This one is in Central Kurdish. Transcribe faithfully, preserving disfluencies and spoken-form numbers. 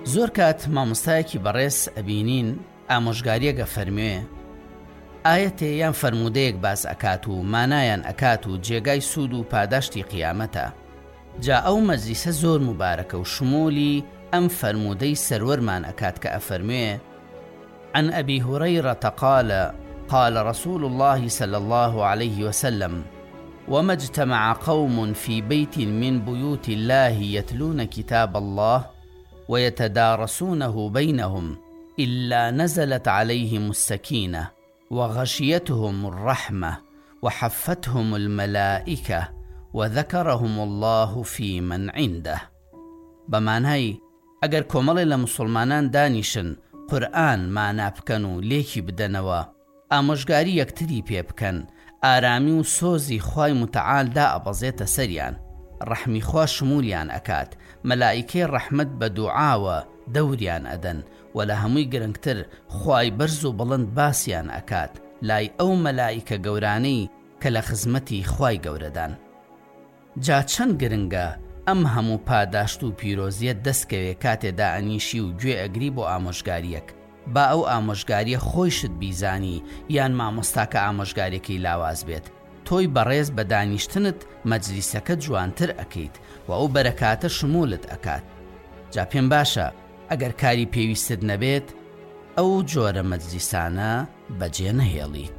زۆر کات مامۆستایەکی بەڕێز ئەبینین ئامۆژگاریەکە فەرموێ ئاەتێ یان فەرموودەیەک باس ئەکات و مانایان ئەکات و جێگای سوود و پاداشتی قیامەتە. جا ئەو مەجلیسە زۆر مبارەکە و شمولی ئەم فەرموودەی سەروەرمان ئەکات کە ئەفەرموێ عن أبي هريرة قال قال رسول الله صلى الله عليه وسلم وما اجتمع قوم في بيت من بيوت الله يتلون كتاب الله ويتدارسونه بينهم إلا نزلت عليهم السكينة وغشيتهم الرحمة وحفتهم الملائكة وذكرهم الله في من عنده. بمعنى ئەگەر کۆمەڵێ لە مسلمانان دانیشن قورئان مانا بکەن و لێکی بدەنەوە ئامۆژگاری یەکتری پێ بکەن ئارامی و سۆزی خوای متعال دا ئەبەزێتە سەریان ڕەحمی خوا شمولیان ئەکات مەلائیکەی ڕەحمەت بە دوعاوە دەوریان ئەدەن و لە هەمووی گرنگتر خوای بەرز و بڵند باسیان ئەکات لای ئەو مەلائیکە گەورانەی کە لە خزمەتی خوای گەورەدان. جا چەند گرنگە ئەم هەموو پاداشت و پیرۆزیەت دەستکەوێ کاتێدا ئەنیشی و گوێ ئەگری بۆ ئامۆژگاریەک با ئەو ئامۆژگاریە خۆیشت بیزانی یان مامۆستاکە ئامۆژگاریەکەی لاواز بێت تۆی بەڕێز بە دانیشتنت مەجلیسەکە جوانتر ئەکەیت و ئەو بەرەکاتە شمولت ئەکات. جا پێم باشە ئەگەر کاری پێویستت نەبێت ئەو جۆرە مەجلیسانە بەجێ نەهێڵیت.